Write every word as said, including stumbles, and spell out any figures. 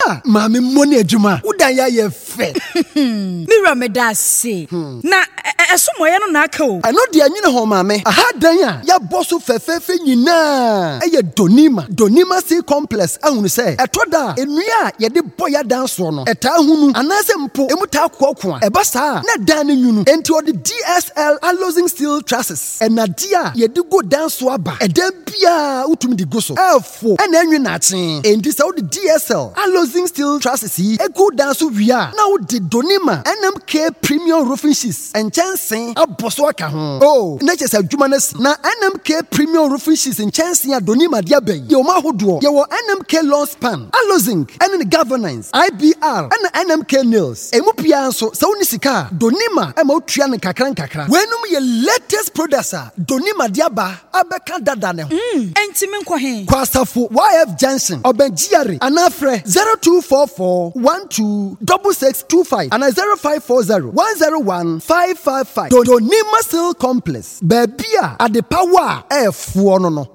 Ah, mami money adwuma. Uda ya ye fe. Mira me da se. Na esomoye no na aka o. Ano de anyine ho mami. Aha dan a ya boso fefefe nyina. Eye Donima. Donima Sea Complex ahunu se. Etoda enua ye de boya dan so no. Eta hunu anase mpo emuta kwakwa. Eba saa na dan ne nyunu. Enti odi D S L Alozing Steel Trusses. Enadia ye de go dan so aba. Edan bia utumi di go so. Efo ena enwe na achen. Enti sa odi D S L Alozing Steel Trusses yi egu dan so wia. Na odi Donima N M K Premium Roofing Sheets. Enchansen aboso aka ho. Oh, na chese adwuma na si. Na N M K Premium Roofing Sheets enchansen a Donima dia ben. Ye o ma hodo. Ye wo N M K Lawn Span. Alozing ene ne governance. I B R ene N M K Nails. Emu pia nso sa woni sika. Donima e ma otua ne kakra kakra. Wenum ye latest products a Donima dia ba abeka dada ne ho. Mm, enti me nkɔ he. Kwasafo Y F Junction. Obenjiare anafre zero two four four one two six six two five and zero five four zero one zero one five five five. Donima Steel Complex. Baby a ade power e fuo no no.